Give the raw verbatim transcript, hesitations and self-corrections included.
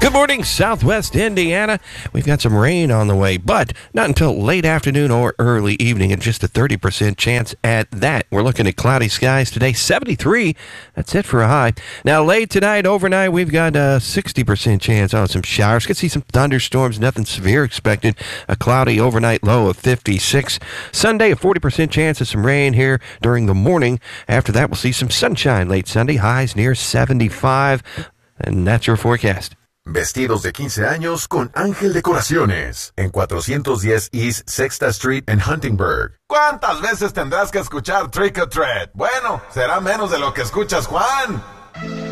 Good morning, Southwest Indiana. We've got some rain on the way, but not until late afternoon or early evening, and just a thirty percent chance at that. We're looking at cloudy skies today, seventy-three. That's it for a high. Now, late tonight, overnight, we've got a sixty percent chance on some showers. Could see some thunderstorms, nothing severe expected. A cloudy overnight low of fifty-six. Sunday, a forty percent chance of some rain here during the morning. After that, we'll see some sunshine late Sunday, highs near seventy-five. And that's your forecast. Vestidos de quince años con Ángel Decoraciones en cuatrocientos diez East Sixta Street en Huntingburg. ¿Cuántas veces tendrás que escuchar Trick or Treat? Bueno, será menos de lo que escuchas, Juan.